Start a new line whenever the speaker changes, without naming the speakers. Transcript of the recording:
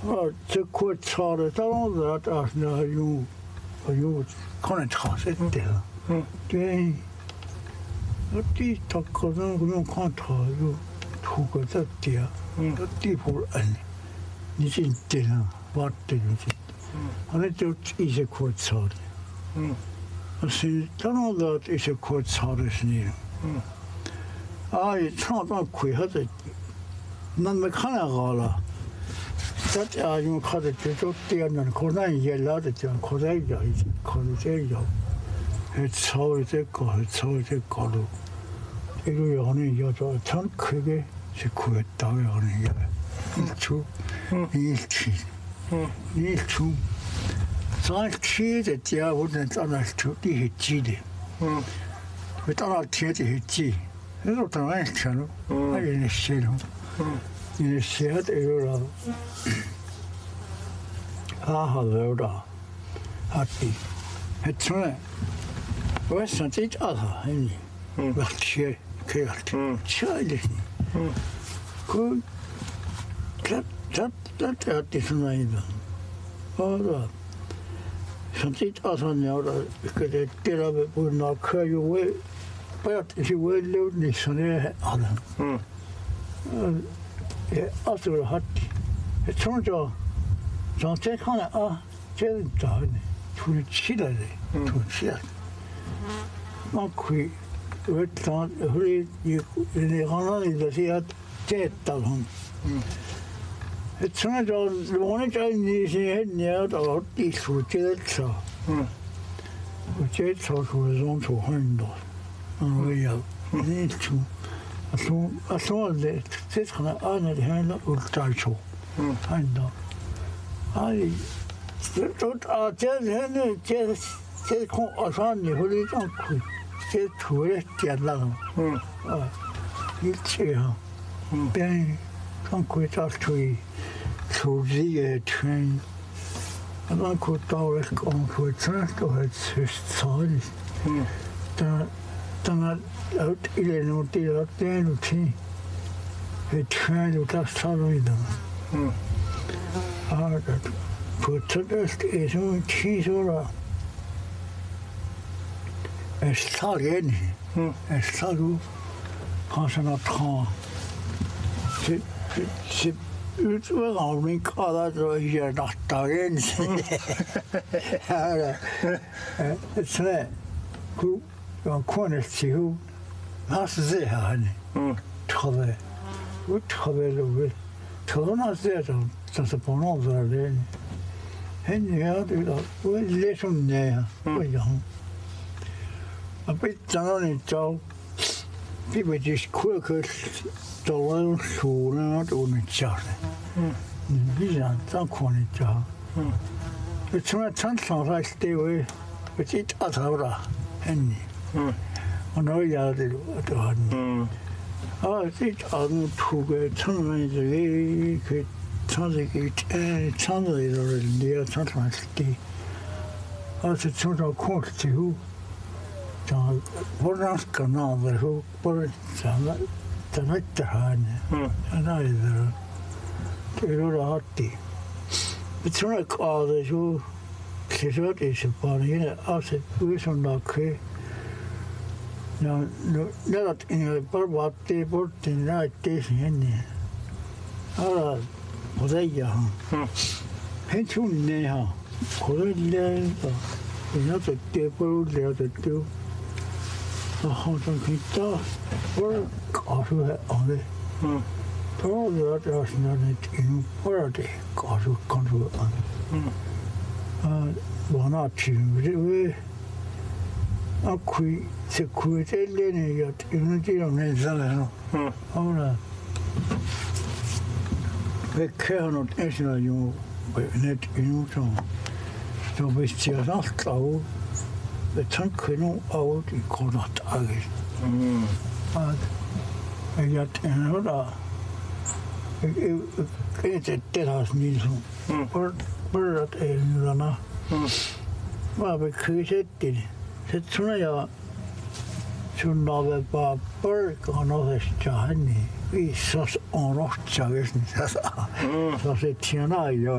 这块炒的，当然是那有可能炒些的了。对，我地他可能不用看炒有土个在地，那地不安，你真的啊，我的你真，那就一些块炒的。是当然一些块炒的是呢。炒到亏还在，那没看那个了。这家用看的就做点呢，可能也拉的讲，可能有，可能这有，炒这个，炒这个路，这个样呢要做，炒亏的是亏到样呢呀，你出，你吃，你出，咱吃的家我能在那出地是鸡的，我到那吃的是鸡，那都当然吃了，还有那些了。你写的有了，好了的，好的，还从来，我上这家他你，我贴可以贴的，这的是哪一个？好的，上这家他鸟的，个这第二个不拿可以我，不要是我留你上来好的，二十个好的，从这，从这看来啊，这是早的，出起来的，出起来。我亏，我当后来你好像你就是要这打通。从这我那这你是你要到地处这炒，我这炒出来种出很多，我要你出。说的这可能按那天那有在做，看到，这人呢，这看上你或者这样亏，这出来点了，一切哈，变看亏到出这个圈，那亏到了讲亏真都还吃少的，当然，一年弄第二天就天，天就到啥东西的，不吃的一种气候了，啥年呢？啥都，好像那汤，是，我们看到这些那大人是，是嘞，我看的时候，那是这样的，特别，我特别认为，那这种就是不能做的，很nhiều对了，我来说呢，不一样，被长到你找，比不就是快找我熟了都能讲的，你想怎可能讲？从来常常来对我，我这大头了，很。我那样的都很，这长土个长来这个可长这个长的那种你要长是的，是从这看之后，长不让跟那的时候，不是长了，长了点呢，那意思，这都是好的。从那看的时候，其实这是把你的20为什么可以？那不把这不定那这些年，我在养，很出名哈，我在练个，人家在丢不了在丢，好像可以找，我搞出来好的，多少这是那的听不了的，搞出来，往那去，这个。亏这练的要用这种人生来了，好了，被开上了电视上用，那用上，就被街上走，被乘客弄熬的搞到大的，人家听说了，给这带他民众，不是这人呐，我被开些的。这从来要，从那边把本儿搞那个家呢，为啥是安乐家的？啥是天哪呀？